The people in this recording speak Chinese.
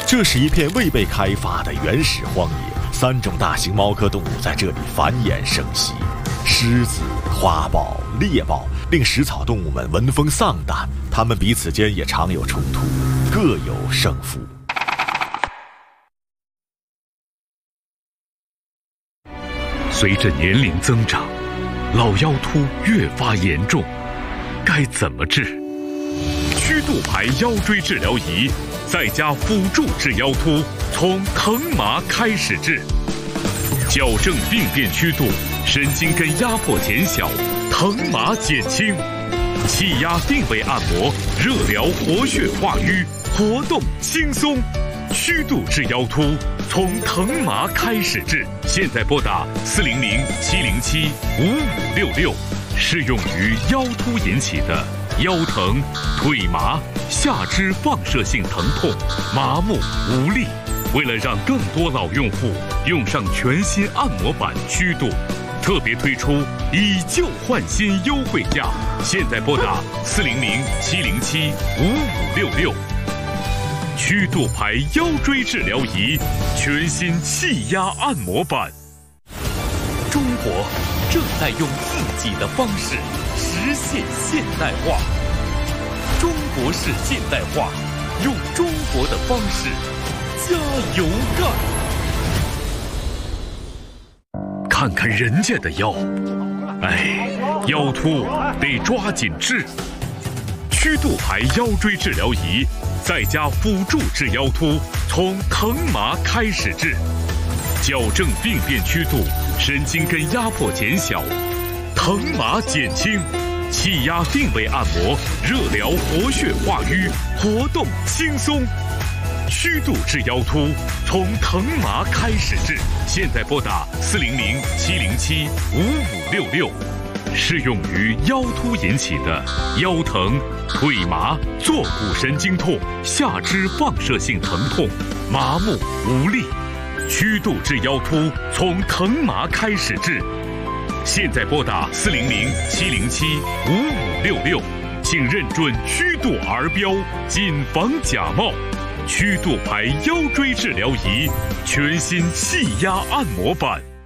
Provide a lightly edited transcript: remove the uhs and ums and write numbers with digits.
这是一片未被开发的原始荒野，3种大型猫科动物在这里繁衍生息。狮子、花豹、猎豹令食草动物们闻风丧胆，它们彼此间也常有冲突，各有胜负。 随着年龄增长，老腰突越发严重，该怎么治？曲度牌腰椎治疗仪在家辅助治腰突，从疼麻开始治，矫正病变曲度，神经根压迫减小，疼麻减轻，气压定位按摩，热疗活血化瘀，活动轻松。曲度治腰突，从疼麻开始治。现在拨打400-707-5566，适用于腰突引起的腰疼、腿麻、下肢放射性疼痛、麻木无力。为了让更多老用户用上全新按摩板曲度，特别推出以旧换新优惠价。现在拨打400-707-5566。曲度牌腰椎治疗仪，全新气压按摩板。中国正在用自己的方式实现现代化。中国式现代化，用中国的方式，加油干！看看人家的腰，腰突得抓紧治。曲度牌腰椎治疗仪在家辅助治腰突，从疼麻开始治，矫正病变曲度，神经根压迫减小，疼麻减轻，气压定位按摩，热疗活血化瘀，活动轻松。曲度治腰突，从疼麻开始治。现在拨打400-707-5566。适用于腰突引起的腰疼、腿麻、坐骨神经痛、下肢放射性疼痛、麻木无力。曲度治腰突，从疼麻开始治。现在拨打400-707-5566，请认准曲度儿标，谨防假冒。曲度牌腰椎治疗仪，全新气压按摩板。